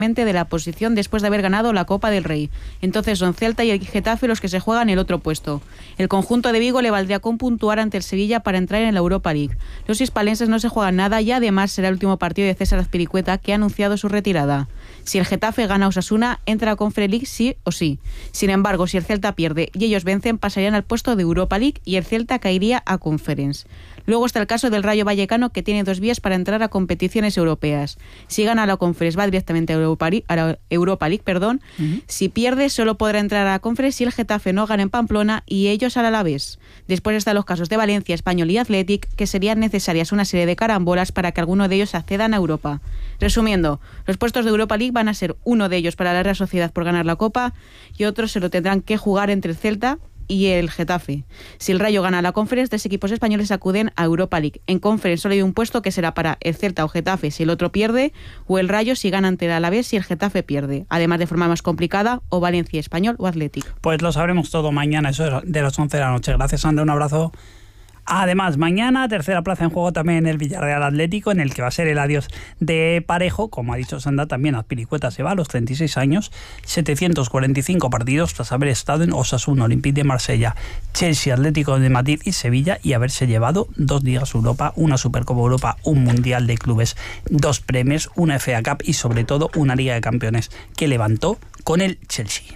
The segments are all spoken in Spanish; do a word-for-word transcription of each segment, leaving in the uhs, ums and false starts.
de la posición después de haber ganado la Copa del Rey. Entonces son Celta y el Getafe los que se juegan el otro puesto. El conjunto de Vigo le valdría con puntuar ante el Sevilla para entrar en la Europa League. Los hispalenses no se juegan nada y además será el último partido de César Azpilicueta, que ha anunciado su retirada. Si el Getafe gana a Osasuna, entra a Conference League sí o sí. Sin embargo, si el Celta pierde y ellos vencen, pasarían al puesto de Europa League y el Celta caería a Conference. Luego está el caso del Rayo Vallecano, que tiene dos vías para entrar a competiciones europeas. Si gana la Conference, va directamente a Europa League, a la Europa League perdón. Uh-huh. Si pierde, solo podrá entrar a la Conference si el Getafe no gana en Pamplona y ellos al Alavés. Después están los casos de Valencia, Español y Athletic, que serían necesarias una serie de carambolas para que alguno de ellos accedan a Europa. Resumiendo, los puestos de Europa League van a ser uno de ellos para la Real Sociedad por ganar la Copa y otro se lo tendrán que jugar entre el Celta y el Getafe. Si el Rayo gana la Conference, tres equipos españoles acuden a Europa League. En Conference solo hay un puesto que será para el Celta o Getafe si el otro pierde, o el Rayo si gana ante el Alavés si el Getafe pierde. Además, de forma más complicada, o Valencia, Español o Athletic. Pues lo sabremos todo mañana, eso de las once de la noche. Gracias, Sandra, un abrazo. Además, mañana, tercera plaza en juego también el Villarreal Atlético, en el que va a ser el adiós de Parejo. Como ha dicho Sandra, también Azpilicueta se va a los treinta y seis años, setecientos cuarenta y cinco partidos tras haber estado en Osasuna, Olympique de Marsella, Chelsea, Atlético de Madrid y Sevilla, y haberse llevado dos Ligas Europa, una Supercopa Europa, un Mundial de Clubes, dos premios, una F A Cup y sobre todo una Liga de Campeones que levantó con el Chelsea.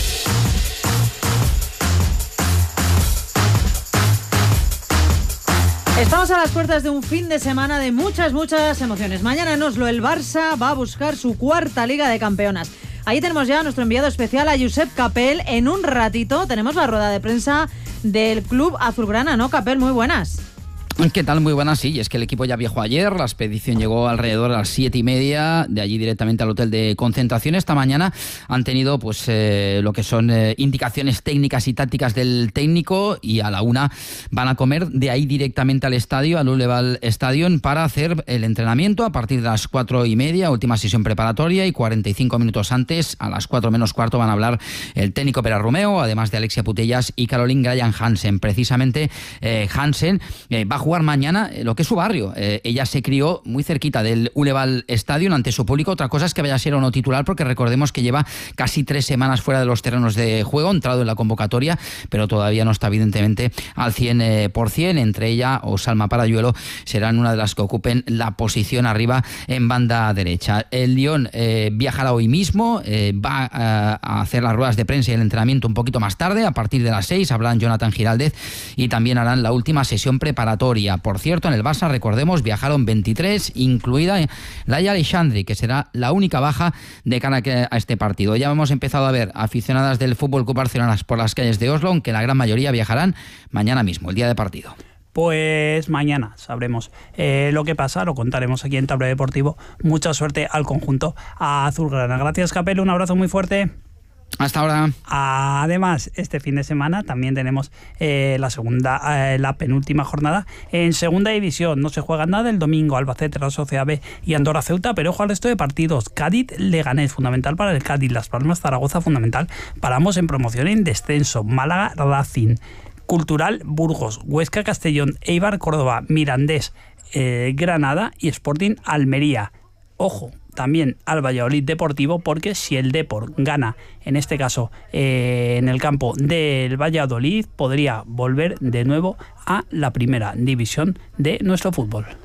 Estamos a las puertas de un fin de semana de muchas, muchas emociones. Mañana en Oslo el Barça va a buscar su cuarta Liga de Campeonas. Ahí tenemos ya a nuestro enviado especial, a Josep Capel. En un ratito tenemos la rueda de prensa del club azulgrana, ¿no, Capel? Muy buenas. ¿Qué tal? Muy buenas, sí. Es que el equipo ya viajó ayer, la expedición llegó alrededor de las siete y media, de allí directamente al hotel de concentración. Esta mañana han tenido pues eh, lo que son eh, indicaciones técnicas y tácticas del técnico, y a la una van a comer de ahí directamente al estadio, al Uleval Stadium, para hacer el entrenamiento a partir de las cuatro y media, última sesión preparatoria, y cuarenta y cinco minutos antes, a las cuatro menos cuarto, van a hablar el técnico Pere Romeo, además de Alexia Putellas y Caroline Graham Hansen. Precisamente eh, Hansen eh, va a jugar mañana lo que es su barrio. Eh, ella se crió muy cerquita del Uleval Stadium ante su público. Otra cosa es que vaya a ser o no titular, porque recordemos que lleva casi tres semanas fuera de los terrenos de juego, entrado en la convocatoria, pero todavía no está evidentemente al cien por ciento. Entre ella o Salma Parayuelo serán una de las que ocupen la posición arriba en banda derecha. El Lyon eh, viajará hoy mismo, eh, va a, a hacer las ruedas de prensa y el entrenamiento un poquito más tarde, a partir de las seis hablarán Jonathan Giraldez y también harán la última sesión preparatoria. Por cierto, en el Barça, recordemos, viajaron veintitrés, incluida Laia Aleixandri, que será la única baja de cara a este partido. Ya hemos empezado a ver aficionadas del Fútbol Club Barcelona por las calles de Oslo, aunque la gran mayoría viajarán mañana mismo, el día de partido. Pues mañana sabremos eh, lo que pasa, lo contaremos aquí en Tablero Deportivo. Mucha suerte al conjunto azulgrana. Gracias, Capel, un abrazo muy fuerte. Hasta ahora. Además, este fin de semana también tenemos eh, la segunda, eh, la penúltima jornada en segunda división. No se juega nada el domingo. Albacete, la Sociedad B y Andorra Ceuta, pero ojo al resto de partidos. Cádiz Leganés, fundamental para el Cádiz. Las Palmas Zaragoza, fundamental para ambos en promoción en descenso. Málaga Racing, Cultural Burgos, Huesca Castellón, Eibar Córdoba, Mirandés eh, Granada y Sporting Almería. Ojo también al Valladolid Deportivo, porque si el Depor gana, en este caso eh, en el campo del Valladolid, podría volver de nuevo a la primera división de nuestro fútbol.